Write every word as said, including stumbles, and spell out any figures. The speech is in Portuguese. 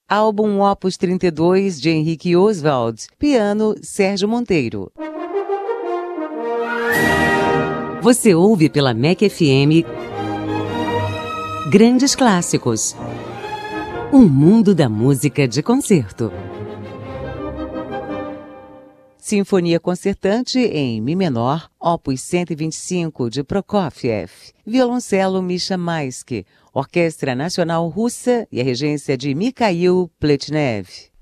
Álbum Opus trinta e dois, de Henrique Oswald. Piano, Sérgio Monteiro. Você ouve pela M E C F M Grandes Clássicos. Um mundo da música de concerto. Sinfonia Concertante em Mi menor, Opus cento e vinte e cinco, de Prokofiev. Violoncelo Misha Maisky. Orquestra Nacional Russa e a regência de Mikhail Pletnev.